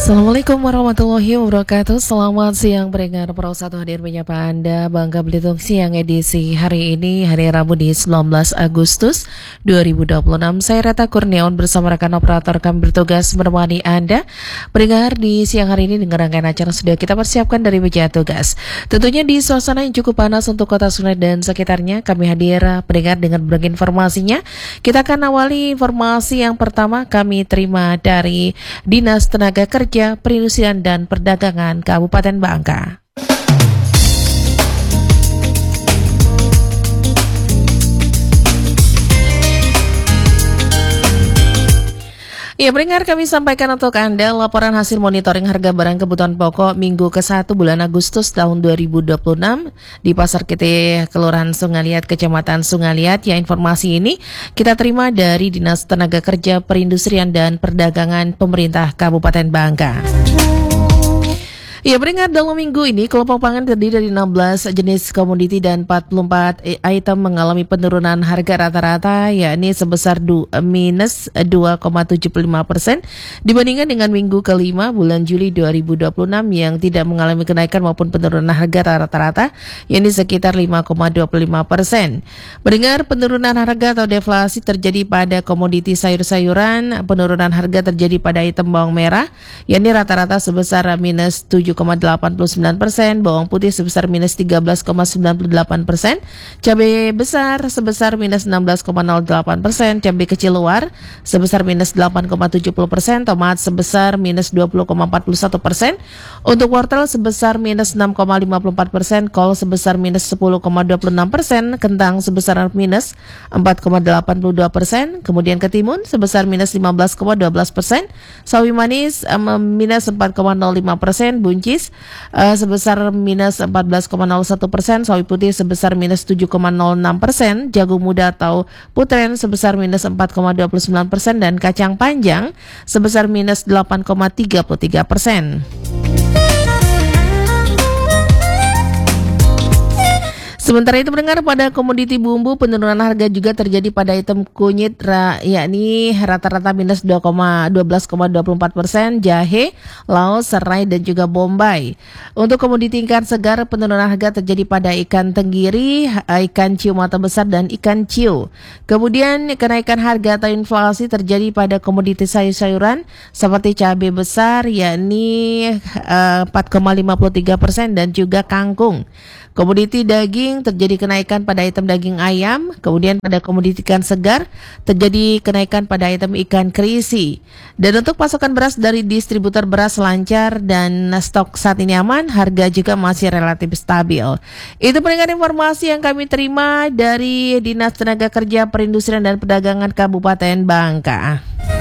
Assalamualaikum warahmatullahi wabarakatuh. Selamat siang pendengar Pro 1 hadir menyapa Anda Bangka Belitung siang edisi hari ini, hari Rabu di 19 Agustus 2026. Saya Reta Kurniawan bersama rekan operator kami bertugas menemani Anda pendengar di siang hari ini dengan rangkaian acara sudah kita persiapkan dari meja tugas. Tentunya di suasana yang cukup panas untuk Kota Sungai dan sekitarnya, kami hadir pendengar dengan berbagai informasinya. Kita akan awali informasi yang pertama kami terima dari Dinas Tenaga Kerja, Perindustrian dan Perdagangan Kabupaten Bangka. Ya, pendengar, kami sampaikan untuk Anda laporan hasil monitoring harga barang kebutuhan pokok minggu ke-1 bulan Agustus tahun 2026 di Pasar Kete, Kelurahan Sungaliat, Kecamatan Sungaliat. Ya, informasi ini kita terima dari Dinas Tenaga Kerja, Perindustrian dan Perdagangan Pemerintah Kabupaten Bangka. Ya, pendengar, dalam minggu ini kelompok pangan terdiri dari 16 jenis komoditi dan 44 item mengalami penurunan harga rata-rata, yakni sebesar minus 2,75% dibandingkan dengan minggu kelima bulan Juli 2026 yang tidak mengalami kenaikan maupun penurunan harga rata-rata, yakni sekitar 5,25%. Pendengar, penurunan harga atau deflasi terjadi pada komoditi sayur-sayuran, penurunan harga terjadi pada item bawang merah, yakni rata-rata sebesar minus 7,89%, bawang putih sebesar minus 13,98%, cabai besar sebesar minus 16,08%, cabai kecil luar sebesar minus 8,70%, tomat sebesar minus 20,41%, untuk wortel sebesar minus 6,54%, kol sebesar minus 10,26%, kentang sebesar minus 4,82%, kemudian ketimun sebesar minus 15,12%, sawi manis minus 4,05%, buncis sebesar minus 14,01%, sawi putih sebesar minus 7,06%, jagung muda atau putren sebesar minus 4,29%, dan kacang panjang sebesar minus 8,33%. Sementara itu, pendengar, pada komoditi bumbu penurunan harga juga terjadi pada item kunyit, yakni rata-rata minus 12,24%, jahe, laos, serai dan juga bombay. Untuk komoditi ikan segar penurunan harga terjadi pada ikan tenggiri, ikan ciu mata besar dan ikan ciu. Kemudian kenaikan harga atau inflasi terjadi pada komoditi sayur-sayuran seperti cabai besar, yakni 4,53% dan juga kangkung. Komoditi daging terjadi kenaikan pada item daging ayam, kemudian pada komoditi ikan segar terjadi kenaikan pada item ikan kerisi. Dan untuk pasokan beras dari distributor beras lancar dan stok saat ini aman, harga juga masih relatif stabil. Itu pendengar informasi yang kami terima dari Dinas Tenaga Kerja, Perindustrian dan Perdagangan Kabupaten Bangka.